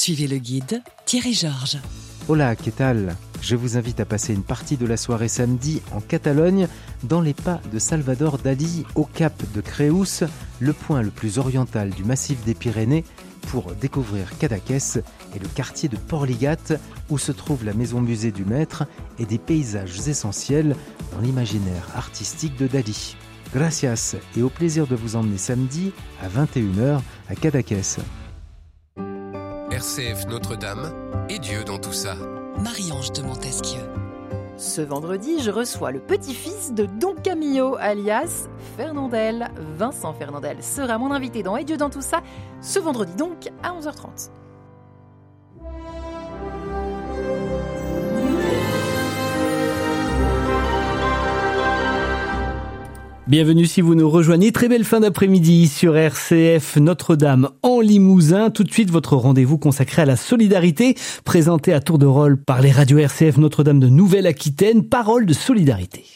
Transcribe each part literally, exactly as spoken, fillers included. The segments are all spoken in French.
Suivez le guide Thierry Georges. Hola, ¿qué tal? Je vous invite à passer une partie de la soirée samedi en Catalogne, dans les pas de Salvador Dalí, au cap de Creus, le point le plus oriental du massif des Pyrénées, pour découvrir Cadaqués et le quartier de Portligat, où se trouve la maison-musée du maître et des paysages essentiels dans l'imaginaire artistique de Dalí. Gracias et au plaisir de vous emmener samedi à vingt et une heures à Cadaqués. R C F Notre-Dame et Dieu dans tout ça. Marie-Ange de Montesquieu. Ce vendredi, je reçois le petit-fils de Don Camillo, alias Fernandel. Vincent Fernandel sera mon invité dans Et Dieu dans tout ça, ce vendredi donc à onze heures trente. Bienvenue si vous nous rejoignez. Très belle fin d'après-midi sur R C F Notre-Dame en Limousin. Tout de suite, votre rendez-vous consacré à la solidarité, présenté à tour de rôle par les radios R C F Notre-Dame de Nouvelle-Aquitaine. Parole de solidarité.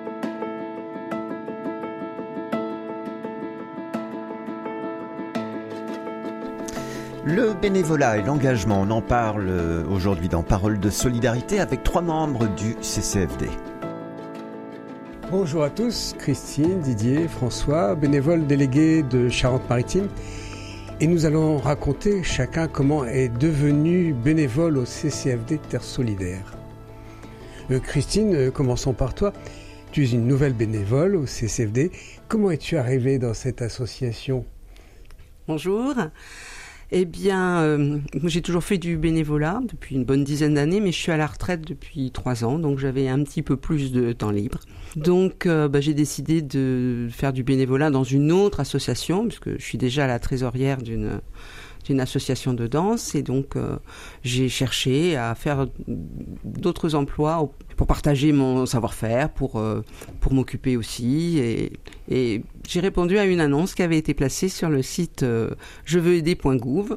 Le bénévolat et l'engagement, on en parle aujourd'hui dans Parole de solidarité avec trois membres du C C F D. Bonjour à tous, Christine, Didier, François, bénévoles délégués de Charente-Maritime. Et nous allons raconter chacun comment est devenu bénévole au C C F D Terre Solidaire. Euh, Christine, euh, commençons par toi. Tu es une nouvelle bénévole au C C F D. Comment es-tu arrivée dans cette association ? Bonjour. Eh bien, euh, j'ai toujours fait du bénévolat depuis une bonne dizaine d'années, mais je suis à la retraite depuis trois ans, donc j'avais un petit peu plus de temps libre. Donc, euh, bah, j'ai décidé de faire du bénévolat dans une autre association, puisque je suis déjà la trésorière d'une, d'une association de danse, et donc euh, j'ai cherché à faire d'autres emplois pour partager mon savoir-faire, pour, euh, pour m'occuper aussi, et, et j'ai répondu à une annonce qui avait été placée sur le site euh, je veux aider point gouv,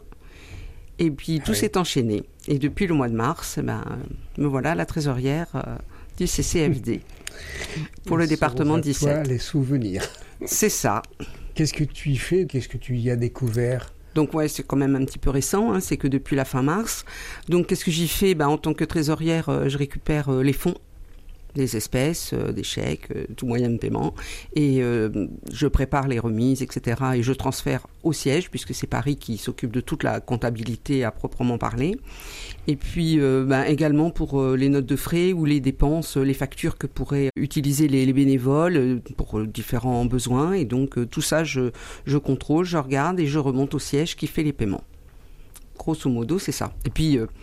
et puis tout ah oui. s'est enchaîné. Et depuis le mois de mars, ben, me voilà la trésorière euh, du C C F D pour le département dix-sept. Toi, les souvenirs. C'est ça. Qu'est-ce que tu y fais ? Qu'est-ce que tu y as découvert ? Donc ouais, c'est quand même un petit peu récent, hein, c'est que depuis la fin mars. Donc qu'est-ce que j'y fais ? Ben, en tant que trésorière, euh, je récupère euh, les fonds, des espèces, euh, des chèques, euh, tout moyen de paiement, et euh, je prépare les remises, et cetera. Et je transfère au siège, puisque c'est Paris qui s'occupe de toute la comptabilité à proprement parler. Et puis euh, ben, également pour euh, les notes de frais ou les dépenses, les factures que pourraient utiliser les, les bénévoles euh, pour euh, différents besoins. Et donc euh, tout ça, je, je contrôle, je regarde et je remonte au siège qui fait les paiements. Grosso modo, c'est ça. Et puis, euh,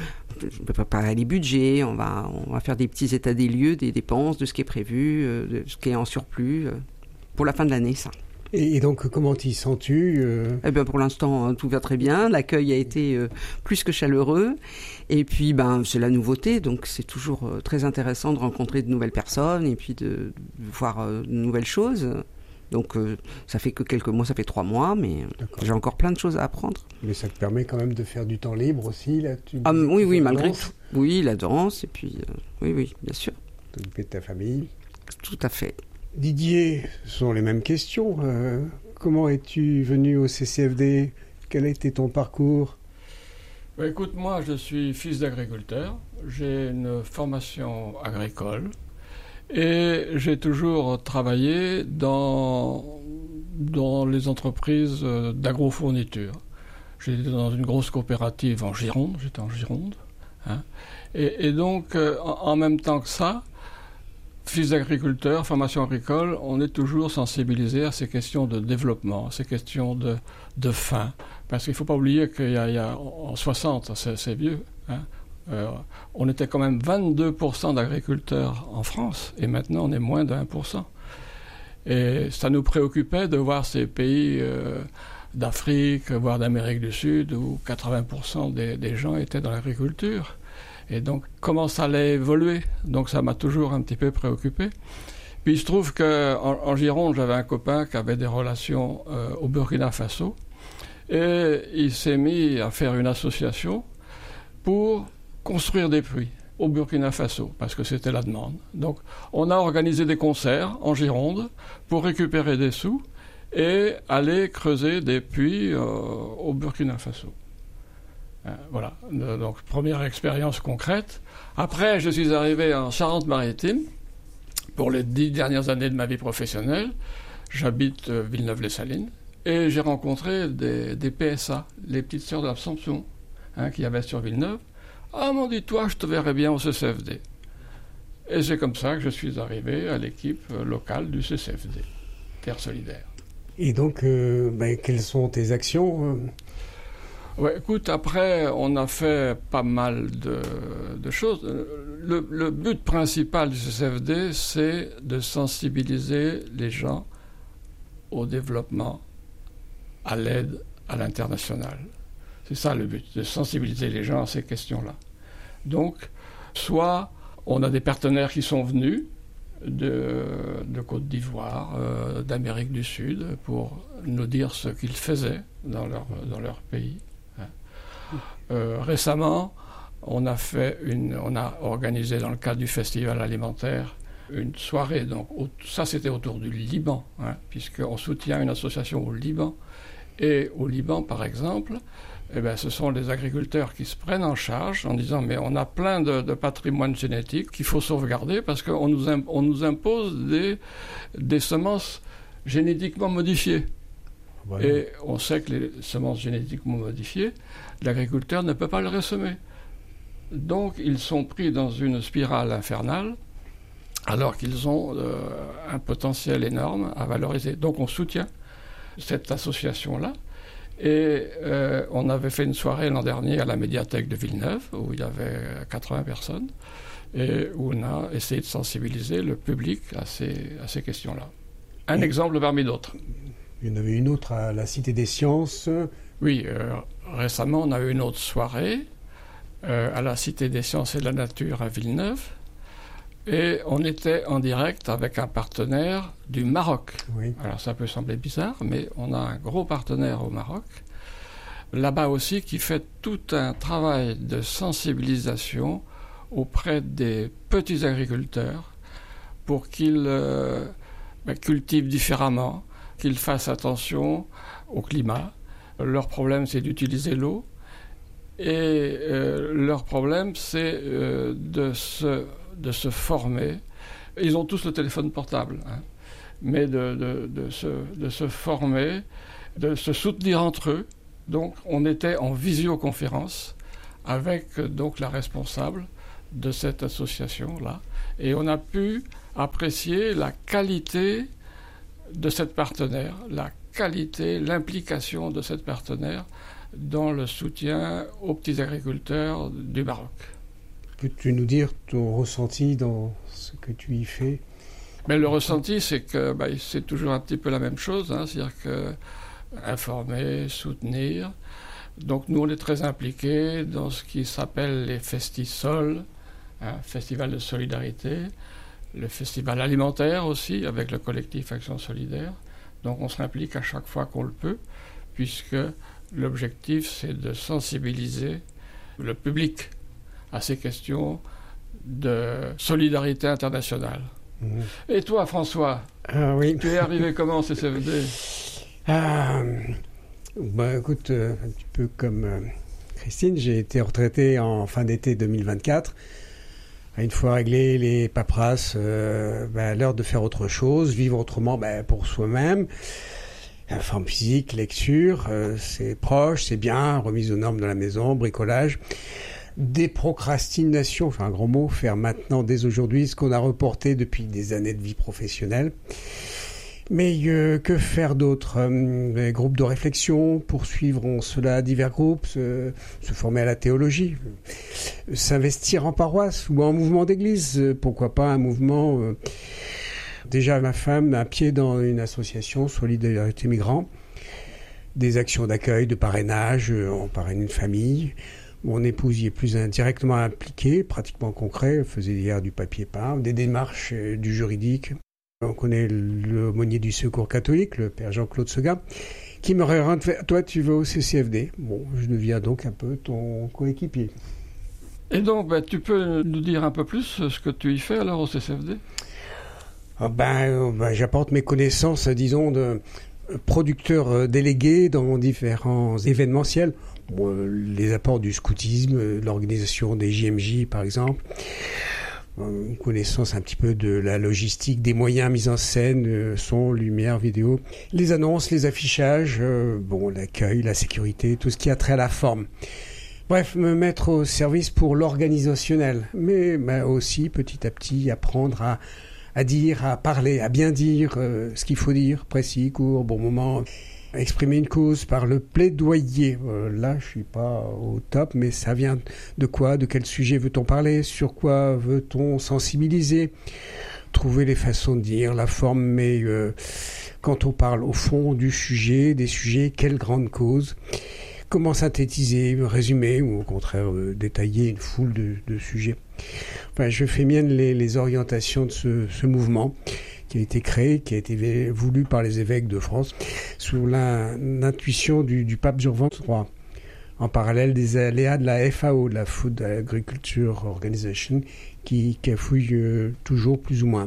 je vais préparer les budgets, on va, on va faire des petits états des lieux, des dépenses, de ce qui est prévu, euh, de ce qui est en surplus, euh, pour la fin de l'année, ça. Et, et donc, comment t'y sens-tu euh... Eh bien, pour l'instant, tout va très bien. L'accueil a été euh, plus que chaleureux. Et puis, ben, c'est la nouveauté, donc c'est toujours euh, très intéressant de rencontrer de nouvelles personnes et puis de, de voir euh, de nouvelles choses. Donc, euh, ça fait que quelques mois, ça fait trois mois, mais D'accord. j'ai encore plein de choses à apprendre. Mais ça te permet quand même de faire du temps libre aussi, là tu, ah, tu Oui, oui, malgré danse. tout. Oui, la danse, et puis, euh, oui, oui, bien sûr. T'occuper de ta famille. Tout à fait. Didier, ce sont les mêmes questions. Euh, comment es-tu venu au C C F D ? Quel a été ton parcours ? Bah, écoute, moi, je suis fils d'agriculteur. J'ai une formation agricole. Et j'ai toujours travaillé dans, dans les entreprises d'agrofourniture. J'étais dans une grosse coopérative en Gironde, j'étais en Gironde. Hein. Et, et donc, euh, en, en même temps que ça, fils d'agriculteur, formation agricole, on est toujours sensibilisé à ces questions de développement, à ces questions de, de faim. Parce qu'il ne faut pas oublier qu'il y a, il y a en soixante, c'est, c'est vieux, hein. Euh, on était quand même vingt-deux pour cent d'agriculteurs en France, et maintenant on est moins de un pour cent. Et ça nous préoccupait de voir ces pays euh, d'Afrique, voire d'Amérique du Sud, où quatre-vingts pour cent des, des gens étaient dans l'agriculture. Et donc, comment ça allait évoluer ? Donc ça m'a toujours un petit peu préoccupé. Puis il se trouve qu'en en Gironde, j'avais un copain qui avait des relations euh, au Burkina Faso, et il s'est mis à faire une association pour construire des puits au Burkina Faso, parce que c'était la demande. Donc, on a organisé des concerts en Gironde pour récupérer des sous et aller creuser des puits euh, au Burkina Faso. Euh, voilà, donc première expérience concrète. Après, je suis arrivé en Charente-Maritime pour les dix dernières années de ma vie professionnelle. J'habite euh, Villeneuve-les-Salines et j'ai rencontré des, des P S A, les petites sœurs de l'Absomption, hein, qui y avait sur Villeneuve. Ah, m'ont dit, toi, je te verrais bien au C C F D. Et c'est comme ça que je suis arrivé à l'équipe euh, locale du C C F D, Terre Solidaire. Et donc, euh, ben, quelles sont tes actions ? Ouais, écoute, après, on a fait pas mal de, de choses. Le, le but principal du C C F D, c'est de sensibiliser les gens au développement, à l'aide à l'international. C'est ça le but, de sensibiliser les gens à ces questions-là. Donc, soit on a des partenaires qui sont venus de, de Côte d'Ivoire, euh, d'Amérique du Sud, pour nous dire ce qu'ils faisaient dans leur, dans leur pays. Euh, récemment, on a fait une, on a organisé dans le cadre du festival alimentaire une soirée. Donc au, ça, c'était autour du Liban, hein, puisqu'on soutient une association au Liban. Et au Liban, par exemple, eh ben, ce sont les agriculteurs qui se prennent en charge en disant mais on a plein de, de patrimoine génétique qu'il faut sauvegarder parce qu'on nous, imp- on nous impose des, des semences génétiquement modifiées. Ouais. Et on sait que les semences génétiquement modifiées, l'agriculteur ne peut pas le ressemer. Donc ils sont pris dans une spirale infernale alors qu'ils ont euh, un potentiel énorme à valoriser. Donc on soutient cette association-là. Et euh, on avait fait une soirée l'an dernier à la médiathèque de Villeneuve où il y avait quatre-vingts personnes et où on a essayé de sensibiliser le public à ces, à ces questions-là. Un et exemple parmi d'autres. Il y en avait une autre à la Cité des Sciences. Oui, euh, récemment, on a eu une autre soirée euh, à la Cité des Sciences et de la Nature à Villeneuve. Et on était en direct avec un partenaire du Maroc. Oui. Alors ça peut sembler bizarre, mais on a un gros partenaire au Maroc, là-bas aussi, qui fait tout un travail de sensibilisation auprès des petits agriculteurs pour qu'ils euh, ben, cultivent différemment, qu'ils fassent attention au climat. Leur problème, c'est d'utiliser l'eau. Et euh, leur problème, c'est euh, de, se, de se former. Ils ont tous le téléphone portable, hein, mais de, de, de, se, de se former, de se soutenir entre eux. Donc, on était en visioconférence avec donc, la responsable de cette association-là. Et on a pu apprécier la qualité de cette partenaire, la qualité, l'implication de cette partenaire dans le soutien aux petits agriculteurs du Maroc. Peux-tu nous dire ton ressenti dans ce que tu y fais ? Mais le ressenti, c'est que bah, c'est toujours un petit peu la même chose, hein, c'est-à-dire que informer, soutenir. Donc nous, on est très impliqués dans ce qui s'appelle les Festisol, hein, Festival de solidarité, le festival alimentaire aussi, avec le collectif Action Solidaire. Donc on s'implique à chaque fois qu'on le peut, puisque l'objectif, c'est de sensibiliser le public à ces questions de solidarité internationale. Mmh. Et toi, François, ah, oui. tu es arrivé comment au C C F D ? ah, bah, écoute, euh, un petit peu comme euh, Christine, j'ai été retraité en fin d'été deux mille vingt-quatre. Une fois réglé les paperasses, euh, bah, l'heure de faire autre chose, vivre autrement bah, pour soi-même. Forme physique, lecture, euh, c'est proche, c'est bien, remise aux normes de la maison, bricolage. Déprocrastination, enfin un grand mot, faire maintenant, dès aujourd'hui, ce qu'on a reporté depuis des années de vie professionnelle. Mais euh, que faire d'autre ? euh, Groupes de réflexion, poursuivre en cela divers groupes, se, se former à la théologie, euh, s'investir en paroisse ou en mouvement d'église, euh, pourquoi pas un mouvement... Euh, Déjà, ma femme a un pied dans une association Solidarité Migrants, des actions d'accueil, de parrainage, on parraine une famille. Mon épouse y est plus indirectement impliquée, pratiquement concret, elle faisait hier du papier peint, des démarches du juridique. On connaît l'aumônier du Secours catholique, le père Jean-Claude Seguin, qui me raconte, toi tu vas au C C F D. Bon, je deviens donc un peu ton coéquipier. Et donc, bah, tu peux nous dire un peu plus ce que tu y fais alors au C C F D ? Ben, ben, j'apporte mes connaissances, disons, de, producteur délégué dans différents événementiels. Bon, les apports du scoutisme, l'organisation des J M J par exemple, une connaissance un petit peu de la logistique, des moyens mis en scène, son, lumière, vidéo, les annonces, les affichages, bon, l'accueil, la sécurité, tout ce qui a trait à la forme. Bref, me mettre au service pour l'organisationnel, mais bah, aussi petit à petit apprendre à, à dire, à parler, à bien dire euh, ce qu'il faut dire, précis, court, bon moment, exprimer une cause par le plaidoyer. Euh, là, je suis pas au top, mais ça vient de quoi, de quel sujet veut-on parler, sur quoi veut-on sensibiliser, trouver les façons de dire, la forme, mais euh, quand on parle au fond du sujet, des sujets, quelle grande cause. Comment synthétiser, résumer ou au contraire euh, détailler une foule de, de sujets. Enfin, je fais mienne les, les orientations de ce, ce mouvement qui a été créé, qui a été voulu par les évêques de France sous la, l'intuition du, du pape Jean vingt-trois, en parallèle des aléas de la F A O, de la Food Agriculture Organization, qui cafouille euh, toujours plus ou moins.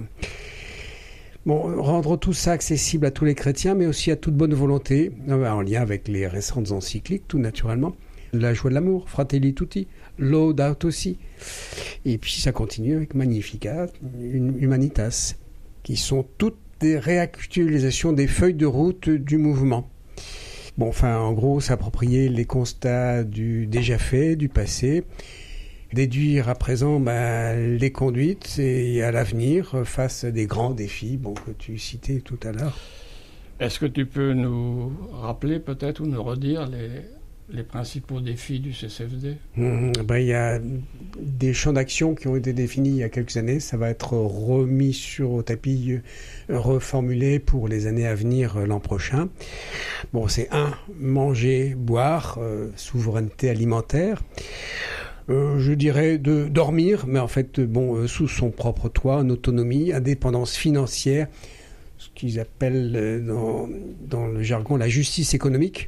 Bon, rendre tout ça accessible à tous les chrétiens, mais aussi à toute bonne volonté, en lien avec les récentes encycliques, tout naturellement. La joie de l'amour, Fratelli Tutti, Laudato Si. Et puis ça continue avec Magnificat, Humanitas, qui sont toutes des réactualisations des feuilles de route du mouvement. Bon, enfin, en gros, s'approprier les constats du déjà fait, du passé, déduire à présent bah, les conduites et à l'avenir face à des grands défis bon, que tu citais tout à l'heure. Est-ce que tu peux nous rappeler peut-être ou nous redire les, les principaux défis du C C F D ? mmh, bah, y a des champs d'action qui ont été définis il y a quelques années. Ça va être remis sur au tapis, euh, reformulé pour les années à venir euh, l'an prochain. Bon, c'est un, manger, boire, euh, souveraineté alimentaire. Euh, je dirais de dormir, mais en fait, bon, euh, sous son propre toit, en autonomie, indépendance financière, ce qu'ils appellent euh, dans, dans le jargon la justice économique.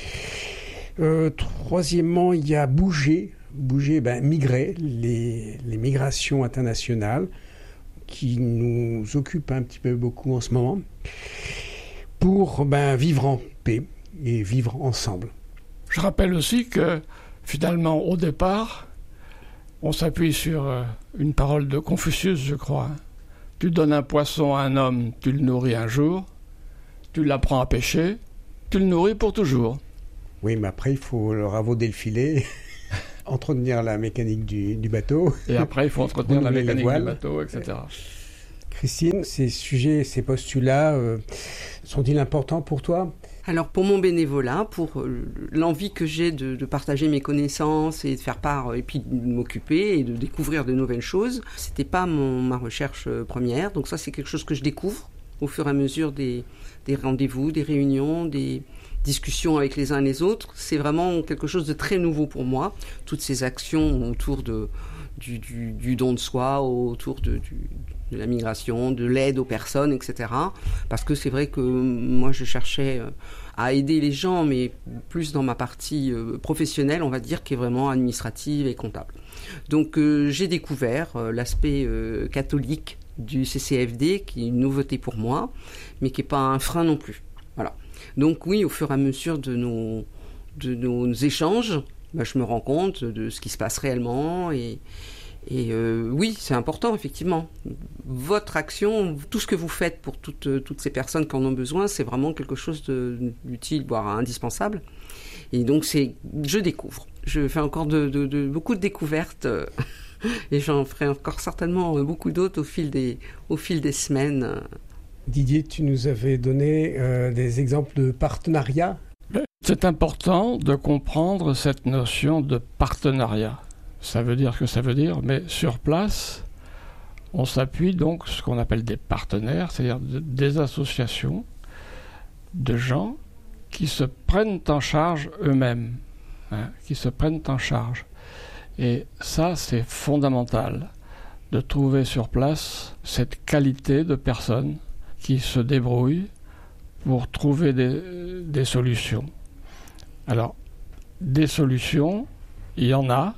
Euh, troisièmement, il y a bouger, bouger, ben, migrer, les, les migrations internationales qui nous occupent un petit peu beaucoup en ce moment, pour ben, vivre en paix et vivre ensemble. Je rappelle aussi que finalement, au départ, on s'appuie sur euh, une parole de Confucius, je crois. Tu donnes un poisson à un homme, tu le nourris un jour, tu l'apprends à pêcher, tu le nourris pour toujours. Oui, mais après, il faut le ravauder le filet, entretenir la mécanique du, du bateau. Et après, il faut entretenir la mécanique du bateau, et cetera. Christine, ces sujets, ces postulats, euh, sont-ils importants pour toi ? Alors pour mon bénévolat, pour l'envie que j'ai de, de partager mes connaissances et de faire part, et puis de m'occuper et de découvrir de nouvelles choses, c'était pas mon, ma recherche première. Donc ça, c'est quelque chose que je découvre au fur et à mesure des, des rendez-vous, des réunions, des discussions avec les uns et les autres. C'est vraiment quelque chose de très nouveau pour moi. Toutes ces actions autour de, du, du, du don de soi, autour de, du, de la migration, de l'aide aux personnes, et cetera. Parce que c'est vrai que moi, je cherchais à aider les gens, mais plus dans ma partie euh, professionnelle, on va dire, qui est vraiment administrative et comptable. Donc, euh, j'ai découvert euh, l'aspect euh, catholique du C C F D, qui est une nouveauté pour moi, mais qui n'est pas un frein non plus. Voilà. Donc oui, au fur et à mesure de nos, de nos échanges, bah, je me rends compte de ce qui se passe réellement et... Et euh, oui, c'est important, effectivement. Votre action, tout ce que vous faites pour toutes, toutes ces personnes qui en ont besoin, c'est vraiment quelque chose de, d'utile, voire indispensable. Et donc, c'est, je découvre. Je fais encore de, de, de, beaucoup de découvertes et j'en ferai encore certainement beaucoup d'autres au fil des, au fil des semaines. Didier, tu nous avais donné euh, des exemples de partenariat. C'est important de comprendre cette notion de partenariat. Ça veut dire ce que ça veut dire, mais sur place, on s'appuie donc sur ce qu'on appelle des partenaires, c'est-à-dire des associations de gens qui se prennent en charge eux-mêmes, hein, qui se prennent en charge. Et ça, c'est fondamental, de trouver sur place cette qualité de personnes qui se débrouillent pour trouver des, des solutions. Alors, des solutions, il y en a.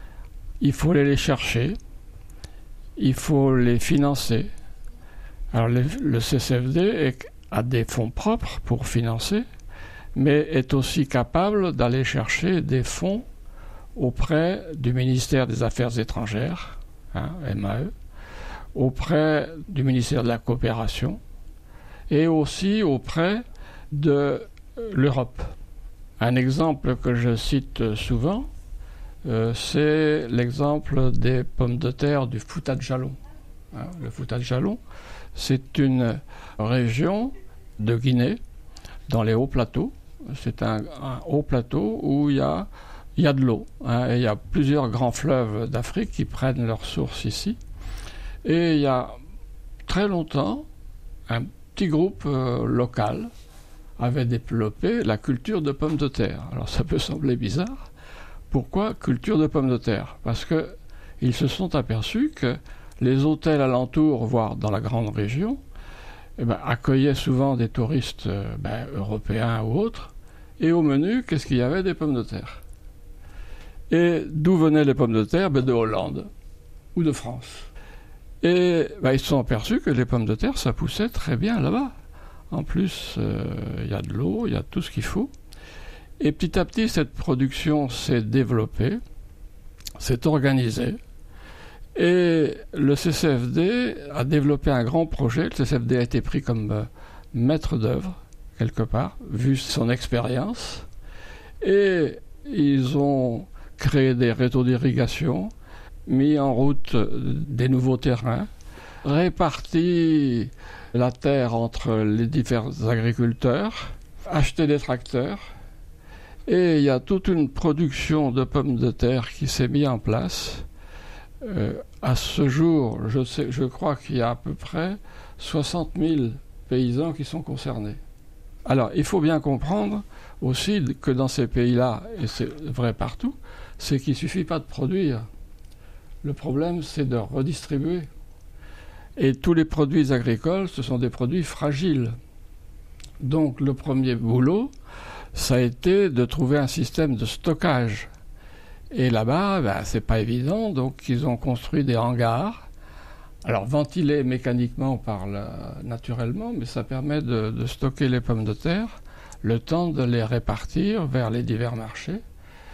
Il faut aller les chercher, il faut les financer. Alors le, le C C F D est a des fonds propres pour financer, mais est aussi capable d'aller chercher des fonds auprès du ministère des Affaires étrangères, hein, M A E, auprès du ministère de la Coopération et aussi auprès de l'Europe. Un exemple que je cite souvent, euh, c'est l'exemple des pommes de terre du Fouta de Jalon. Hein, le Fouta de Jalon, c'est une région de Guinée, dans les hauts plateaux. C'est un, un haut plateau où il y a, il y a de l'eau. Hein, et il y a plusieurs grands fleuves d'Afrique qui prennent leur source ici. Et il y a très longtemps, un petit groupe euh, local avait développé la culture de pommes de terre. Alors ça peut sembler bizarre. Pourquoi culture de pommes de terre? Parce qu'ils se sont aperçus que les hôtels alentours, voire dans la grande région, eh ben, accueillaient souvent des touristes euh, ben, européens ou autres. Et au menu, qu'est-ce qu'il y avait? Des pommes de terre. Et d'où venaient les pommes de terre? Ben, de Hollande ou de France. Et ben, ils se sont aperçus que les pommes de terre, ça poussait très bien là-bas. En plus, il euh, y a de l'eau, il y a tout ce qu'il faut. Et petit à petit, cette production s'est développée, s'est organisée. Et le C C F D a développé un grand projet. Le C C F D a été pris comme euh, maître d'œuvre, quelque part, vu son expérience. Et ils ont créé des réseaux d'irrigation, mis en route des nouveaux terrains, réparti la terre entre les différents agriculteurs, acheté des tracteurs, et il y a toute une production de pommes de terre qui s'est mise en place. Euh, à ce jour, je, sais, je crois qu'il y a à peu près soixante mille paysans qui sont concernés. Alors, il faut bien comprendre aussi que dans ces pays-là, et c'est vrai partout, c'est qu'il ne suffit pas de produire. Le problème, c'est de redistribuer. Et tous les produits agricoles, ce sont des produits fragiles. Donc le premier boulot, ça a été de trouver un système de stockage. Et là-bas, ben, c'est pas évident, donc ils ont construit des hangars. Alors ventilés mécaniquement par la, naturellement, mais ça permet de, de stocker les pommes de terre, le temps de les répartir vers les divers marchés.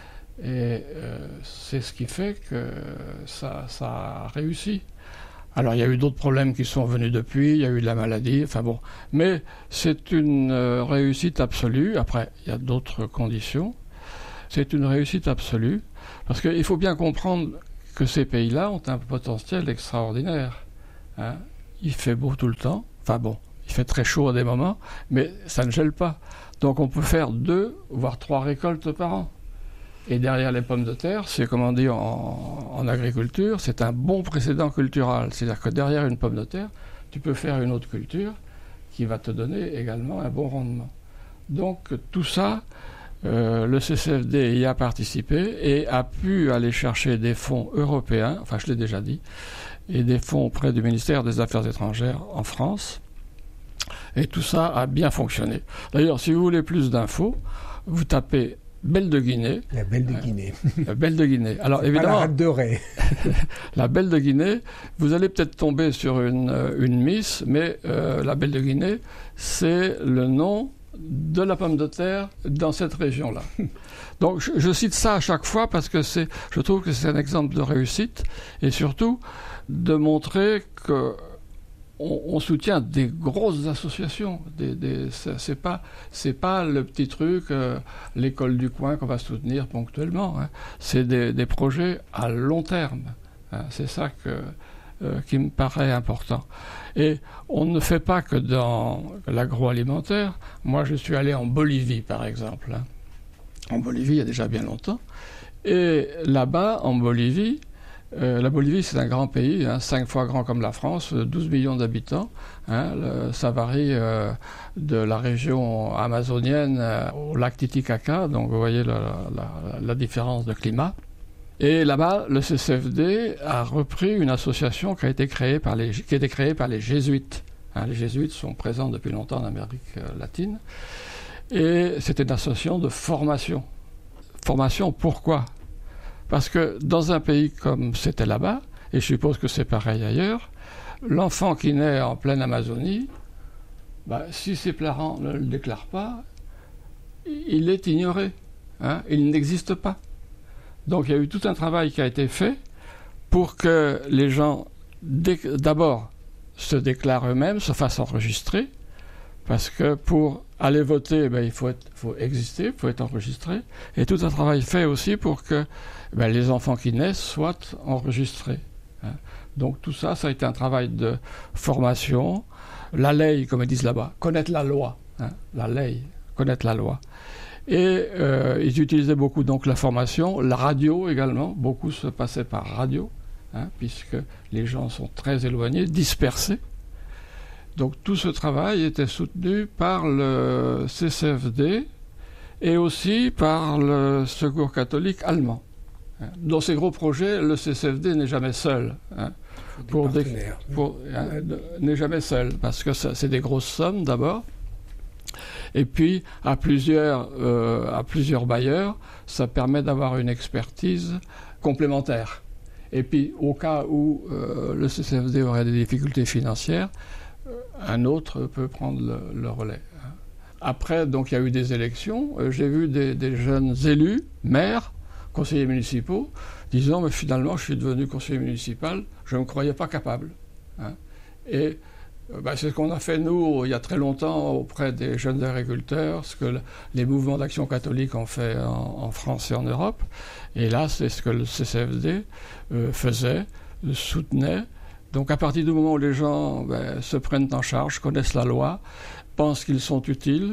Et euh, c'est ce qui fait que ça, ça a réussi. Alors il y a eu d'autres problèmes qui sont venus depuis, il y a eu de la maladie, enfin bon. Mais c'est une euh, réussite absolue. Après, il y a d'autres conditions. C'est une réussite absolue. Parce qu'il faut bien comprendre que ces pays-là ont un potentiel extraordinaire. Hein. Il fait beau tout le temps. Enfin bon, il fait très chaud à des moments, mais ça ne gèle pas. Donc on peut faire deux, voire trois récoltes par an. Et derrière les pommes de terre, c'est comme on dit en, en agriculture, c'est un bon précédent culturel. C'est-à-dire que derrière une pomme de terre, tu peux faire une autre culture qui va te donner également un bon rendement. Donc tout ça, euh, le C C F D y a participé et a pu aller chercher des fonds européens, enfin je l'ai déjà dit, et des fonds auprès du ministère des Affaires étrangères en France. Et tout ça a bien fonctionné. D'ailleurs, si vous voulez plus d'infos, vous tapez Belle de Guinée. La Belle de Guinée. La Belle de Guinée. Alors c'est évidemment, pas la rate de Ré. La Belle de Guinée, vous allez peut-être tomber sur une, une miss, mais euh, la Belle de Guinée, c'est le nom de la pomme de terre dans cette région-là. Donc je, je cite ça à chaque fois parce que c'est, je trouve que c'est un exemple de réussite et surtout de montrer que On, on soutient des grosses associations. Des, des, c'est pas, c'est pas le petit truc, euh, l'école du coin qu'on va soutenir ponctuellement. Hein. C'est des, des projets à long terme. Hein. C'est ça que, euh, qui me paraît important. Et on ne fait pas que dans l'agroalimentaire. Moi, je suis allé en Bolivie, par exemple. Hein. En Bolivie, il y a déjà bien longtemps. Et là-bas, en Bolivie, Euh, la Bolivie, c'est un grand pays, hein, cinq fois grand comme la France, douze millions d'habitants. Hein, le, ça varie euh, de la région amazonienne euh, au lac Titicaca, donc vous voyez la, la, la différence de climat. Et là-bas, le C C F D a repris une association qui a été créée par les, qui a été créée par les jésuites. Hein, les jésuites sont présents depuis longtemps en Amérique euh, latine. Et c'était une association de formation. Formation, pourquoi ? Parce que dans un pays comme c'était là-bas, et je suppose que c'est pareil ailleurs, l'enfant qui naît en pleine Amazonie, bah, si ses parents ne le déclarent pas, il est ignoré. Hein, il n'existe pas. Donc il y a eu tout un travail qui a été fait pour que les gens, dé- d'abord, se déclarent eux-mêmes, se fassent enregistrer, parce que pour aller voter, ben, il faut, être, faut exister, il faut être enregistré, et tout un travail fait aussi pour que ben, les enfants qui naissent soient enregistrés. Hein. Donc tout ça, ça a été un travail de formation, la ley, comme ils disent là-bas, connaître la loi, hein, la ley, connaître la loi. Et euh, ils utilisaient beaucoup donc la formation, la radio également, beaucoup se passait par radio, hein, puisque les gens sont très éloignés, dispersés. Donc tout ce travail était soutenu par le C C F D et aussi par le Secours catholique allemand. Dans ces gros projets, le C C F D n'est jamais seul. Hein, pour des, pour, hein, n'est jamais seul, parce que ça, c'est des grosses sommes d'abord. Et puis, à plusieurs, euh, à plusieurs bailleurs, ça permet d'avoir une expertise complémentaire. Et puis, au cas où euh, le C C F D aurait des difficultés financières, un autre peut prendre le, le relais. Après, donc, il y a eu des élections. J'ai vu des, des jeunes élus, maires, conseillers municipaux, disant, mais finalement, je suis devenu conseiller municipal, je ne me croyais pas capable. Hein. Et ben, c'est ce qu'on a fait, nous, il y a très longtemps, auprès des jeunes agriculteurs, ce que le, les mouvements d'action catholique ont fait en, en France et en Europe. Et là, c'est ce que le C C F D euh, faisait, soutenait. Donc à partir du moment où les gens ben, se prennent en charge, connaissent la loi, pensent qu'ils sont utiles,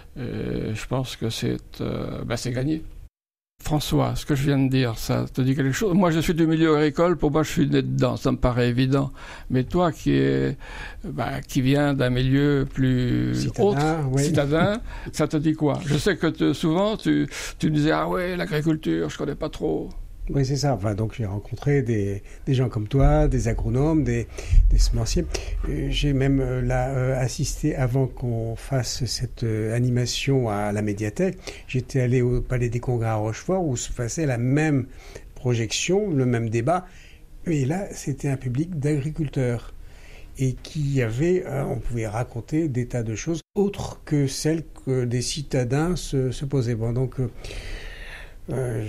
et je pense que c'est, euh, ben, c'est gagné. François, ce que je viens de dire, ça te dit quelque chose? Moi, je suis du milieu agricole, pour moi, je suis né dedans, ça me paraît évident. Mais toi, qui est, ben, qui viens d'un milieu plus citadin, autre, oui. citadin, ça te dit quoi? Je sais que te, souvent, tu, tu me disais, ah ouais, l'agriculture, je connais pas trop. Oui, c'est ça. Enfin, donc, j'ai rencontré des, des gens comme toi, des agronomes, des, des semenciers. Euh, j'ai même euh, là, euh, assisté, avant qu'on fasse cette euh, animation à la médiathèque, j'étais allé au Palais des Congrès à Rochefort où se passait la même projection, le même débat. Mais là, c'était un public d'agriculteurs. Et qui avait, euh, on pouvait raconter des tas de choses autres que celles que des citadins se, se posaient. Bon, donc... Euh, Euh,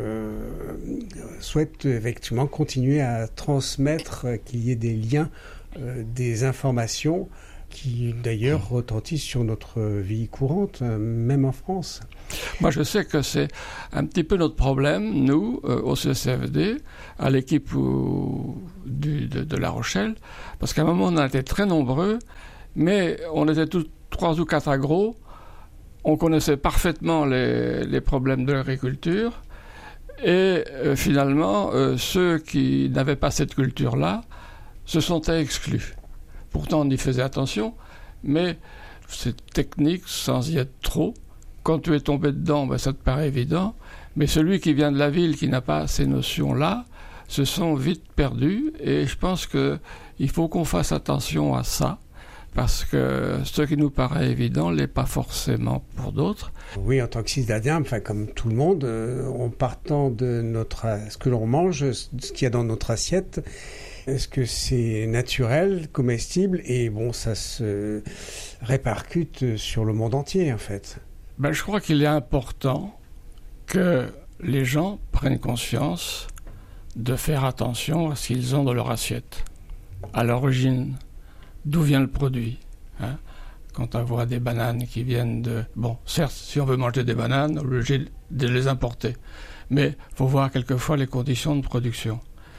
je souhaite effectivement continuer à transmettre, euh, qu'il y ait des liens, euh, des informations qui d'ailleurs retentissent sur notre vie courante, euh, même en France. Moi, je sais que c'est un petit peu notre problème, nous, euh, au C C F D, à l'équipe où, du, de, de La Rochelle, parce qu'à un moment, on a été très nombreux, mais on était tous trois ou quatre agros. On connaissait parfaitement les, les problèmes de l'agriculture et euh, finalement, euh, ceux qui n'avaient pas cette culture-là se sentaient exclus. Pourtant, on y faisait attention, mais c'est technique sans y être trop. Quand tu es tombé dedans, ben, ça te paraît évident, mais celui qui vient de la ville, qui n'a pas ces notions-là, se sent vite perdu et je pense qu'il faut qu'on fasse attention à ça. Parce que ce qui nous paraît évident n'est pas forcément pour d'autres. Oui, en tant que citadin, enfin, comme tout le monde, euh, en partant de notre, ce que l'on mange, ce qu'il y a dans notre assiette, est-ce que c'est naturel, comestible, et bon, ça se répercute sur le monde entier, en fait. Ben, je crois qu'il est important que les gens prennent conscience de faire attention à ce qu'ils ont dans leur assiette, à l'origine. D'où vient le produit, hein? Quand on voit des bananes qui viennent de... Bon, certes, si on veut manger des bananes, on est obligé de les importer. Mais il faut voir quelquefois les conditions de production.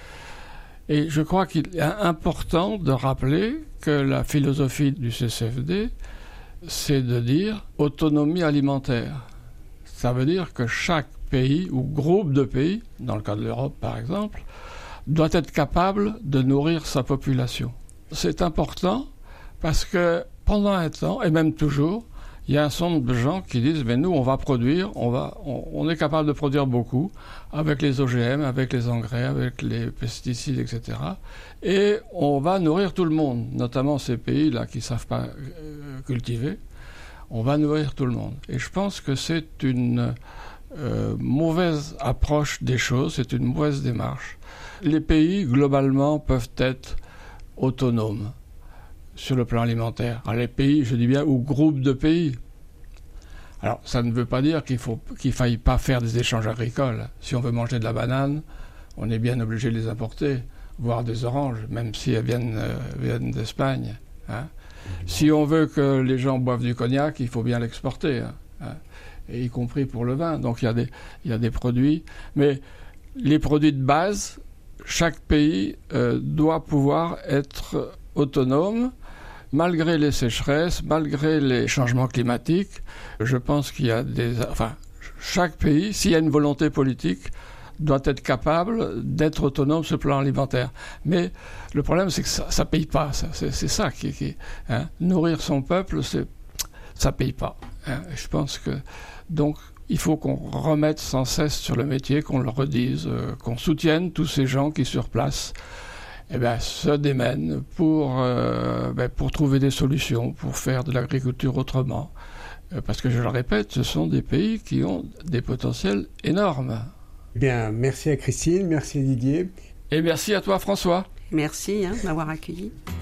Et je crois qu'il est important de rappeler que la philosophie du C C F D, c'est de dire autonomie alimentaire. Ça veut dire que chaque pays ou groupe de pays, dans le cas de l'Europe par exemple, doit être capable de nourrir sa population. C'est important parce que pendant un temps, et même toujours, il y a un certain nombre de gens qui disent mais nous on va produire, on, va, on, on est capable de produire beaucoup avec les O G M, avec les engrais, avec les pesticides, et cetera. Et on va nourrir tout le monde, notamment ces pays-là qui ne savent pas euh, cultiver. On va nourrir tout le monde. Et je pense que c'est une euh, mauvaise approche des choses, c'est une mauvaise démarche. Les pays, globalement, peuvent être autonomes. sur le plan alimentaire. Alors, les pays, je dis bien, ou groupes de pays. Alors, ça ne veut pas dire qu'il faut, qu'il faille pas faire des échanges agricoles. Si on veut manger de la banane, on est bien obligé de les importer, voire des oranges, même si elles viennent, euh, viennent d'Espagne. Hein. Si on veut que les gens boivent du cognac, il faut bien l'exporter, hein, et y compris pour le vin. Donc il y a des, il y a des produits. Mais les produits de base, chaque pays euh, doit pouvoir être autonome, malgré les sécheresses, malgré les changements climatiques. Je pense qu'il y a des... Enfin, chaque pays, s'il y a une volonté politique, doit être capable d'être autonome sur le plan alimentaire. Mais le problème, c'est que ça ne paye pas. Ça. C'est, c'est ça qui... qui hein. Nourrir son peuple, c'est, ça ne paye pas. Hein. Je pense que... Donc, il faut qu'on remette sans cesse sur le métier, qu'on le redise, euh, qu'on soutienne tous ces gens qui, sur place, eh ben, se démènent pour, euh, ben, pour trouver des solutions, pour faire de l'agriculture autrement. Euh, parce que, je le répète, ce sont des pays qui ont des potentiels énormes. Eh bien, merci à Christine, merci à Didier. Et merci à toi, François. Merci hein, de m'avoir accueilli.